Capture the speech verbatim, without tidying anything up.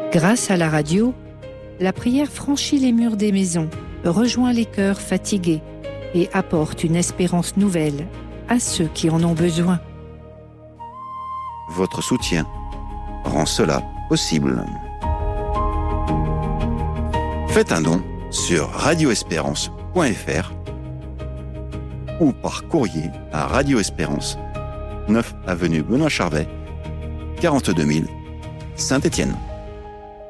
Grâce à la radio, la prière franchit les murs des maisons, rejoint les cœurs fatigués et apporte une espérance nouvelle à ceux qui en ont besoin. Votre soutien rend cela possible. Faites un don sur radio espérance point f r ou par courrier à Radio Espérance, neuf avenue Benoît Charvet, quarante-deux mille, Saint-Étienne.